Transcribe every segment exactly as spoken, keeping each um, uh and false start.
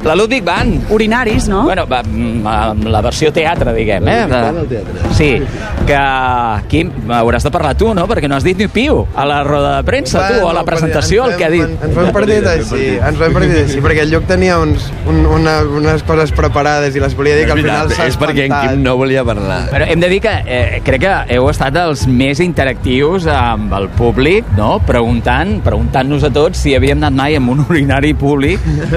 La Ludwig Band. Urinaris, no? Bueno, va, la versió teatre, diguem, eh? De... Sí, que aquí hauràs de parlar tu, no? Perquè no has dit ni piu a la roda de premsa, tu, o a la presentació, el que ha dit. Ens ho hem perdut així, ens ho hem perdut així, perquè el Lluc tenia uns, un, una, unes coses preparades i les volia dir que al final s'ha espantat. És perquè en Quim no volia parlar. Però hem de dir que eh, crec que heu estat els més interactius amb el públic, no? Preguntant, preguntant-nos a tots si havíem anat mai en un urinari públic.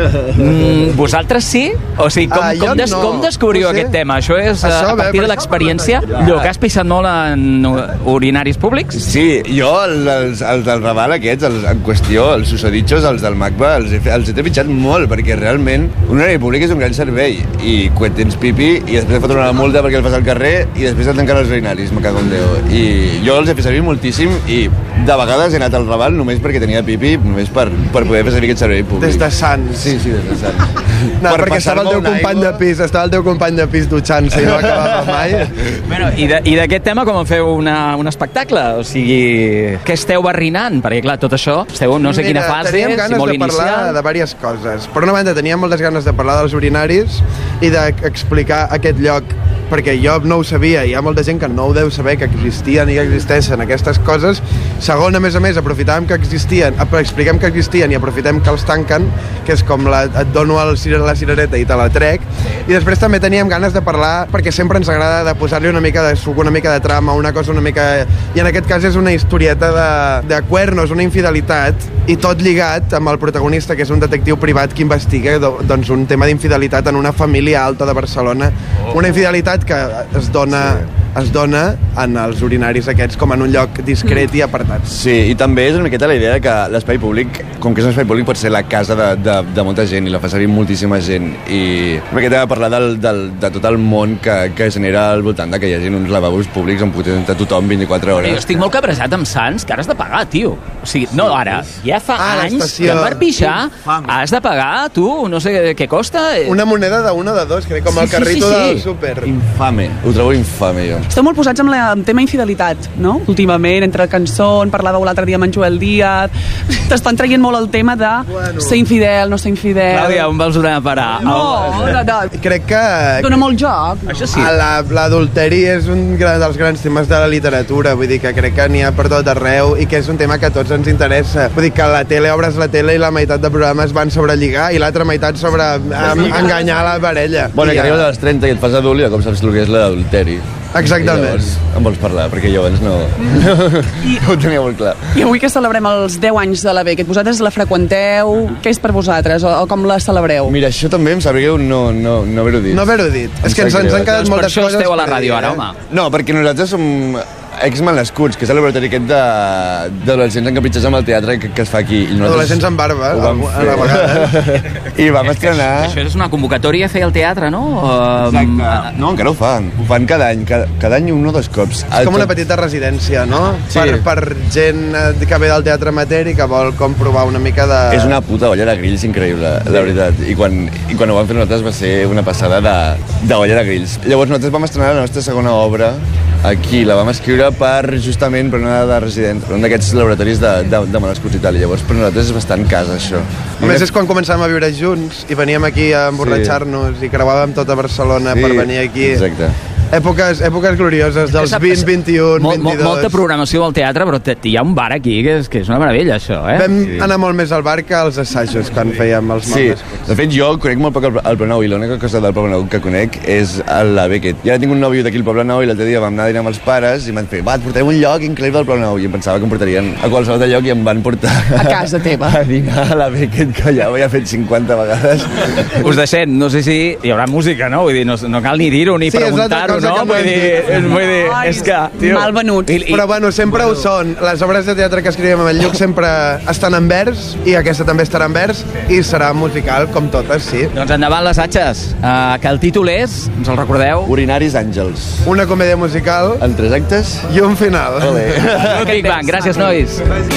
Mm, vosaltres sí? O sigui, com, ah, com, des, no. com descobriu aquest tema? Això és això, a partir bé, de l'experiència? Lluc, has pixat molt en urinaris públics? Sí, jo els, els del Raval aquests, els, en qüestió, els susodichos, els del MACBA, els, he, els he pitjat molt, perquè realment un urinari públic és un gran servei, i quan tens pipi i després et foten una multa perquè el fas al carrer i després et tanquen els urinaris, me cago en Déu. I jo els he fet servir moltíssim i de vegades he anat al Raval només perquè tenia pipi, només per, per poder fer servir aquest servei públic. Des de Sants. Sí, sí, des de Sants. No, per perquè estava el teu company aigua. de pis, estava el teu company de pis dutxant-se i no acabava mai. Bueno, i d'aquest tema com feu una, un espectacle? O sigui, què esteu barrinant? Perquè, clar, tot això, esteu no sé Mira, quina fase, teníem ganes si molt de parlar inicial. de diverses coses. Per una banda, teníem moltes ganes de parlar dels urinaris i d'explicar aquest lloc, perquè jo no ho sabia, hi ha molta gent que no ho deu saber, que existien i que existeixen aquestes coses. Segon, a més a més, aprofitàvem que existien, expliquem que existien i aprofitem que els tanquen, que és com la, et dono el, la cirereta i te la trec. I després també teníem ganes de parlar, perquè sempre ens agrada de posar-li una mica de suc, una mica de trama, una cosa una mica... I en aquest cas és una historieta de, de cuernos, una infidelitat, i tot lligat amb el protagonista, que és un detectiu privat que investiga doncs, un tema d'infidelitat en una família alta de Barcelona. Una infidelitat que es dona... Sí. es dona en els urinaris aquests com en un lloc discret i apartat. Sí, i també és una miqueta la idea que l'espai públic, com que és un espai públic, pot ser la casa de, de, de molta gent i la fa servir moltíssima gent. I una miqueta de parlar del, del, de tot el món que, que genera al voltant de que hi hagi uns lavabos públics on pot entrar tothom vint-i-quatre hores. Jo estic molt cabrejat amb Sants, que ara has de pagar, tio. O sigui, no ara, ja fa ah, anys que per pixar has de pagar, tu, no sé què costa. Una moneda de una de dos, crec, com sí, el carrito sí, sí, sí. del súper. Infame, ho trobo infame, jo. Esteu molt posats amb el tema infidelitat, no? Últimament, entre cançó, en parlàveu l'altre dia amb en Joel Díaz, t'estan traient molt el tema de bueno. ser infidel, no ser infidel... Clàudia, on vols donar a parar? No, no, no. Crec que... Dóna molt joc. Això sí. L'adulteri és un dels grans temes de la literatura, vull dir que crec que n'hi ha per tot arreu i que és un tema que a tots ens interessa. Vull dir que a la tele obres la tele i la meitat de programes van sobre lligar i l'altra meitat sobre um, enganyar la parella. Bueno, I que arribes als trenta i et fas adult i com saps el que és l'adulteri. Exactament. I llavors em vols parlar, perquè jo abans no, no, I, no ho tenia molt clar. I avui que celebrem els deu anys de la Beckett, vosaltres la freqüenteu? Què és per vosaltres? O, o com la celebreu? Mira, això també em sap greu no, no, no haver-ho dit. No haver-ho dit. És que ens, ens han quedat doncs moltes coses... Per això esteu a la ràdio ara, home. No, perquè nosaltres som ex-malnascuts, que és el laboratori aquest de, d'adolescents encapritxats amb el teatre que, que es fa aquí. I adolescents amb barba, a la vegada. I vam estrenar... Això és una convocatòria a fer al teatre, no? Exacte. No, encara ho fan. Ho fan cada any, cada, cada any un o dos cops. És com una petita residència, no? Sí. Per, per gent que ve del teatre amateur i que vol com provar una mica de... És una puta olla de grills increïble, la veritat. I quan, i quan ho vam fer nosaltres va ser una passada de, de olla de grills. Llavors nosaltres vam estrenar la nostra segona obra aquí, la vam escriure per, justament, per una de residents, per un d'aquests laboratoris de, de, de malescuts i tal, i llavors per nosaltres és bastant casa, això. A més, és quan començàvem a viure junts i veníem aquí a emborratxar-nos sí. i creuàvem tota Barcelona sí, per venir aquí. Exacte. Èpoques, èpoques glorioses, dels vint, vint-i-un, molt, vint-i-dos... Molta programació del teatre, però hi ha un bar aquí que és, que és una meravella, això, eh? Vam sí. anar molt més al bar que als assajos, quan fèiem els sí. malescuts. De fet, jo conec molt poc el, el Poble Nou, i l'única cosa del Poble Nou que conec és la Beckett. I ara tinc un nòvio d'aquí al Poble Nou, i l'altre dia vam anar a dinar amb els pares, i m'han fet, va, et portarem un lloc increïble al Poble Nou, i em pensava que em portarien a qualsevol de lloc, i em van portar... A casa teva. A dinar a la Beckett, que ja ho havia fet cinquanta vegades. Us deixem, no sé si hi haurà música, no? Vull dir, no, no cal ni dir-ho, ni sí, preguntar-ho, no? Vull dir... És, vull dir, Ai, és que... Tio, mal venut. I, i, però bueno, sempre bueno. ho són. Les obres de teatre que escrivim amb el Lluc sempre estan en vers, i aquesta també estarà en vers, i serà musical, com totes, sí. Doncs endavant les atxes, uh, que el títol és, ens el recordeu? Urinaris Àngels. Una comèdia musical... En tres actes. I un final. Olé. Big Bang, gràcies, nois.